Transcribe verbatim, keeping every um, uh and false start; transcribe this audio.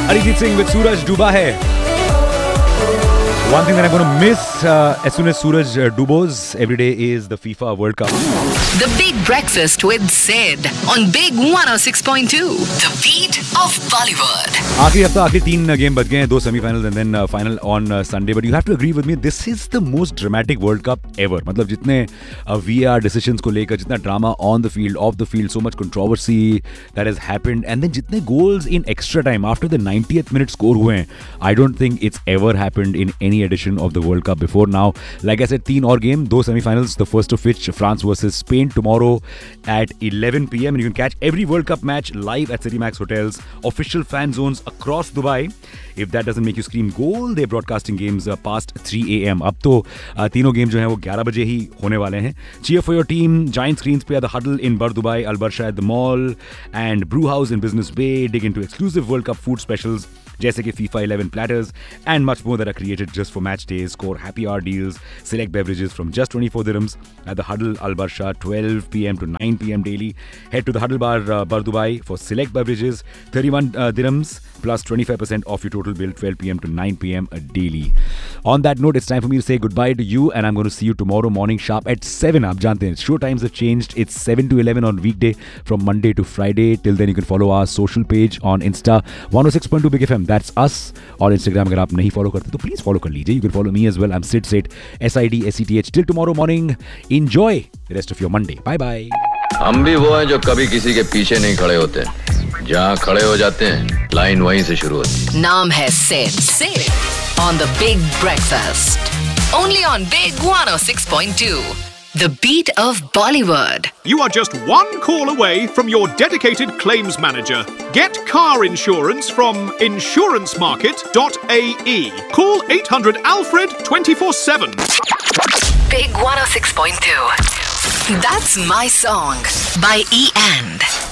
Arijit Singh with Suraj Duba hai. One thing that I'm going to miss uh, as soon as Suraj uh, dubos every day is the FIFA World Cup. The Big Breakfast with Sid on Big one oh six point two. The beat of Bollywood. आखिरी हफ्ता आखिरी तीन game बच गए हैं, दो semifinals and then final on Sunday. But you have to agree with me, this is the most dramatic world cup ever. मतलब जितने वीआर डिसीजंस को लेकर, जितना drama on the field, of the field, so much controversy that has happened, and then जितने goals in extra time after the नाइंटिएथ minute score हुए हैं, I don't think it's ever happened in any edition of the World Cup before now. Like I said, तीन और game, दो semi-finals, the first of which France versus Spain tomorrow at eleven p.m. and you can catch every World Cup match live at City Max Hotels, official fan zones across Dubai. If that doesn't make you scream goal, they're broadcasting games uh, past three a.m. अब तो uh, तीनों game जो हैं वो ग्यारह बजे ही होने वाले हैं. Cheer for your team. Giant screens पे The Huddle in Bar Dubai, Al Barsha at the Mall and Brew House in Business Bay. Dig into exclusive World Cup food specials जैसे कि FIFA eleven platters and much more that are created just for match days. Score happy hour deals, select beverages from just twenty-four dirhams at the Huddle Al Barsha, twelve p.m. to nine p.m. daily. Head to the Huddle Bar uh, Bar Dubai for select beverages, thirty-one uh, dirhams plus twenty-five percent off your total bill, twelve p.m. to nine p.m. daily. On that note, it's time for me to say goodbye to you, and I'm going to see you tomorrow morning sharp at seven. आप जानते हैं show times have changed. It's seven to eleven on weekday from Monday to Friday. Till then, you can follow our social page on Insta, one oh six point two Big F M. That's us. और Instagram अगर आप नहीं follow करते तो please follow कर लीजिए. You can follow me as well. I'm Sid Seth, S I D S E T H. Till tomorrow morning, enjoy the rest of your Monday. Bye bye. हम भी वो हैं जो कभी किसी के पीछे नहीं खड़े होते. जहाँ खड़े हो जाते हैं, लाइन वहीं से शुरू होती है. नाम है Sid. Sid on the Big Breakfast. Only on Big one oh six point two. The beat of Bollywood. You are just one call away from your dedicated claims manager. Get car insurance from insurance market dot a e. Call eight hundred Alfred twenty-four seven. Big one oh six point two. That's my song by E and